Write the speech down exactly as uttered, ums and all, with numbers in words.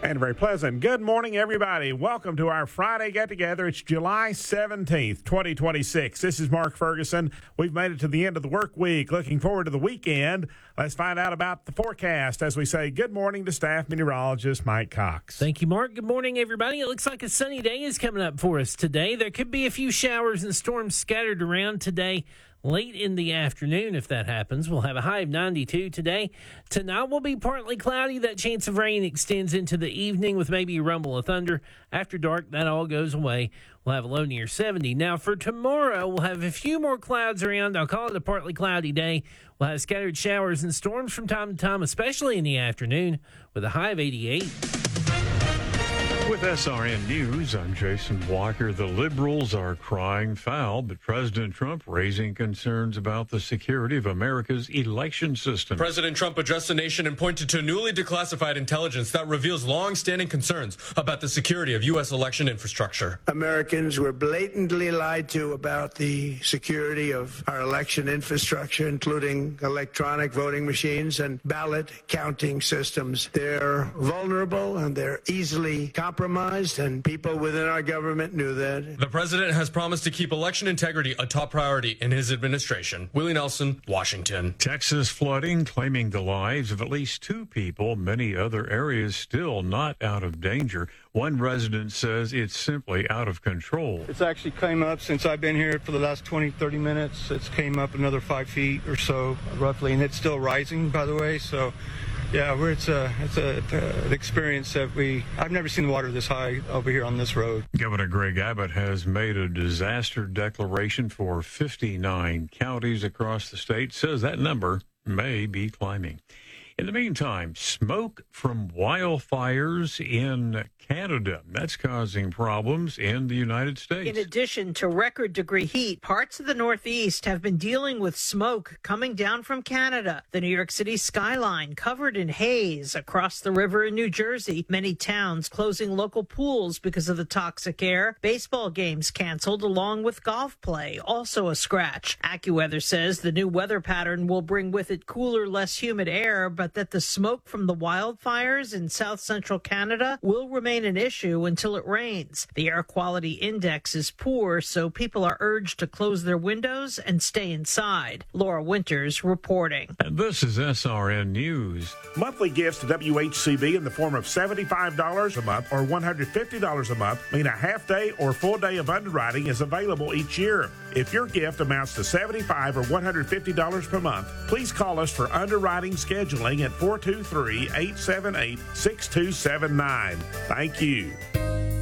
And very pleasant. Good morning, everybody. Welcome to our Friday get-together. It's July seventeenth, twenty twenty-six. This is Mark Ferguson. We've made it to the end of the work week. Looking forward to the weekend. Let's find out about the forecast as we say good morning to staff meteorologist Mike Cox. Thank you, Mark. Good morning, everybody. It looks like a sunny day is coming up for us today. There could be a few showers and storms scattered around today. Late in the afternoon, if that happens. We'll have a high of ninety-two today. Tonight will be partly cloudy. That chance of rain extends into the evening with maybe a rumble of thunder. After dark, that all goes away. We'll have a low near seventy. Now, for tomorrow, we'll have a few more clouds around. I'll call it a partly cloudy day. We'll have scattered showers and storms from time to time, especially in the afternoon, with a high of eighty-eight. With S R N News, I'm Jason Walker. The liberals are crying foul, but President Trump raising concerns about the security of America's election system. President Trump addressed the nation and pointed to newly declassified intelligence that reveals long-standing concerns about the security of U S election infrastructure. Americans were blatantly lied to about the security of our election infrastructure, including electronic voting machines and ballot counting systems. They're vulnerable and they're easily compromised. Compromised, and people within our government knew that. The president has promised to keep election integrity a top priority in his administration. Willie Nelson, Washington. Texas flooding claiming the lives of at least two people. Many other areas still not out of danger. One resident says it's simply out of control. It's actually came up since I've been here for the last twenty, thirty minutes. It's came up another five feet or so, roughly, and it's still rising, by the way, so... Yeah, we're, it's a it's a, an experience that we I've never seen the water this high over here on this road. Governor Greg Abbott has made a disaster declaration for fifty-nine counties across the state. Says that number may be climbing. In the meantime, smoke from wildfires in Canada. That's causing problems in the United States. In addition to record-degree heat, parts of the Northeast have been dealing with smoke coming down from Canada. The New York City skyline covered in haze across the river in New Jersey. Many towns closing local pools because of the toxic air. Baseball games canceled along with golf play, also a scratch. AccuWeather says the new weather pattern will bring with it cooler, less humid air, but that the smoke from the wildfires in south central Canada will remain an issue until it rains. The air quality index is poor, so people are urged to close their windows and stay inside. Laura Winters reporting. And this is S R N News. Monthly gifts to W H C B in the form of seventy-five dollars a month or one hundred fifty dollars a month mean a half day or full day of underwriting is available each year. If your gift amounts to seventy-five dollars or one hundred fifty dollars per month, please call us for underwriting scheduling at four two three, eight seven eight, six two seven nine. Thank you.